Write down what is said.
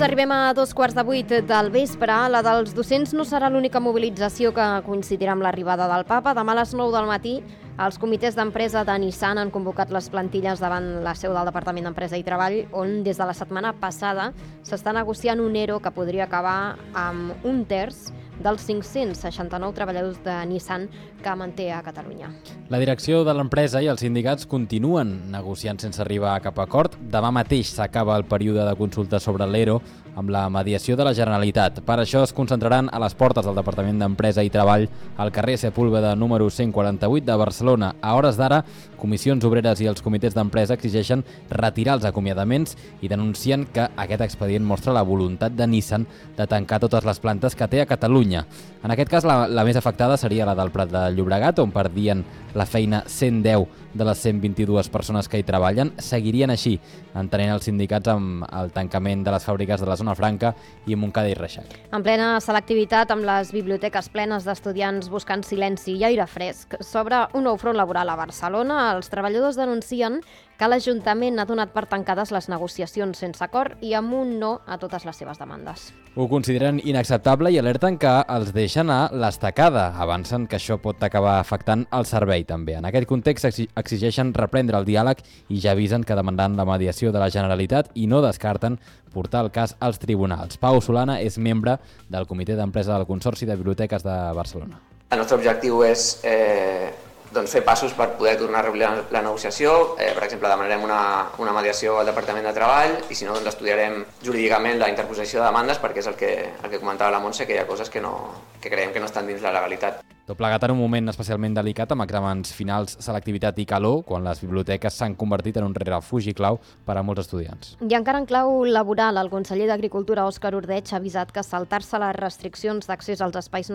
arribem a 7:15 del vespre. La dels docents no serà l'única mobilització que coincidirà amb l'arribada del papa. Demà a les 9 del matí els comitès d'empresa de Nissan han convocat les plantilles davant la seu del Departament d'Empresa i Treball, on des de la setmana passada s'està negociant un ERO que podria acabar amb un terç dels 569 treballadors de Nissan que manté a Catalunya. La direcció de l'empresa i els sindicats continuen negociant sense arribar a cap acord. Demà mateix s'acaba el període de consulta sobre l'ERO amb la mediació de la Generalitat. Per això es concentraran a les portes del Departament d'Empresa i Treball al carrer Sepúlveda número 148 de Barcelona. A hores d'ara, comissions obreres i els comitès d'empresa exigeixen retirar els acomiadaments i denuncien que aquest expedient mostra la voluntat de Nissan de tancar totes les plantes que té a Catalunya. En aquest cas, la més afectada seria la del Prat de Llobregat, on perdien la feina 110 de les 122 persones que hi treballen. Seguirien així, entenent els sindicats amb el tancament de les fàbriques de la Zona Franca i Montcada i Reixac. En plena selectivitat, amb les biblioteques plenes d'estudiants buscant silenci i aire fresc, s'obre un nou front laboral a Barcelona. Els treballadors denuncien que l'Ajuntament ha donat per tancades les negociacions sense acord i amb un no a totes les seves demandes. Ho consideren inacceptable i alerten que els deixen a l'estacada. Avancen que això pot acabar afectant el servei també. En aquest context exigeixen reprendre el diàleg i ja avisen que demandaran la mediació de la Generalitat i no descarten portar el cas als tribunals. Pau Solana és membre del Comitè d'Empresa del Consorci de Biblioteques de Barcelona. El nostre objectiu és fer passos per poder tornar a reobrir la negociació. Per exemple, demanarem una mediació al Departament de Treball i si no, estudiarem jurídicament la interposició de demandes perquè és el que comentava la Montse, que hi ha coses que creiem que no estan dins la legalitat. Tot plegat en un moment especialment delicat amb exàmens finals, selectivitat i calor, quan les biblioteques s'han convertit en un refugi clau per a molts estudiants. I encara en clau laboral, el conseller d'Agricultura, Òscar Ordeig, ha avisat que saltar-se les restriccions d'accés als espais